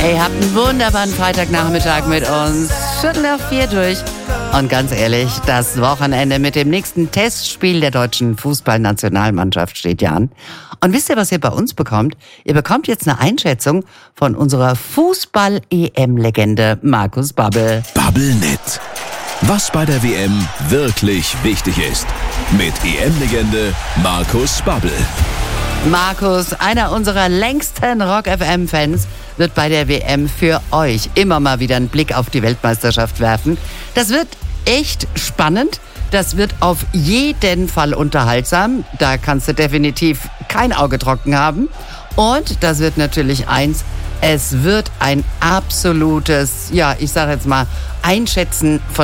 Hey, habt einen wunderbaren Freitagnachmittag mit uns. 3:45 durch. Und ganz ehrlich, das Wochenende mit dem nächsten Testspiel der deutschen Fußballnationalmannschaft steht ja an. Und wisst ihr, was ihr bei uns bekommt? Ihr bekommt jetzt eine Einschätzung von unserer Fußball-EM-Legende Markus Babbel. Babbelnet. Was bei der WM wirklich wichtig ist. Mit EM-Legende Markus Babbel. Markus, einer unserer längsten Rock-FM-Fans, wird bei der WM für euch immer mal wieder einen Blick auf die Weltmeisterschaft werfen. Das wird echt spannend. Das wird auf jeden Fall unterhaltsam. Da kannst du definitiv kein Auge trocken haben. Und das wird natürlich eins: es wird ein absolutes, ich sage jetzt mal, Einschätzen von